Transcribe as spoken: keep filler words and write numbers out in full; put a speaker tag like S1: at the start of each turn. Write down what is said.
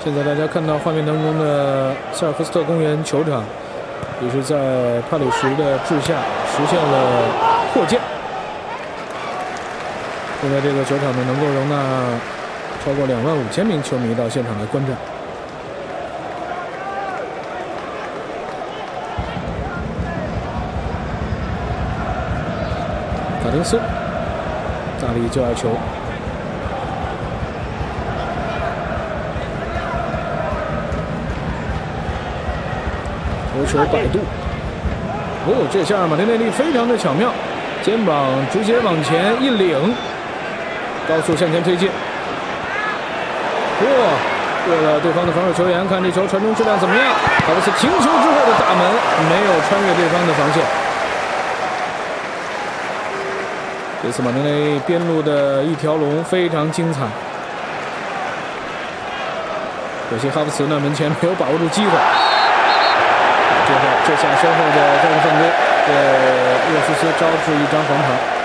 S1: 现在大家看到画面当中的塞尔克斯特公园球场，也是在帕里什的治下实现了扩建。现在这个球场呢，能够容纳超过两万五千名球迷到现场来观战。卡丁斯大力就爱球。 头球摆渡，哦，这下马丁内利非常的巧妙，肩膀直接往前一领，高速向前推进。哇、哦，过了对方的防守球员，看这球传中质量怎么样？哈弗斯停球之后的大门没有穿越对方的防线。这次马丁内利边路的一条龙非常精彩，可惜哈弗茨呢门前没有把握住机会。 最后，这下身后的战术犯规，对沃斯斯招致一张黄牌。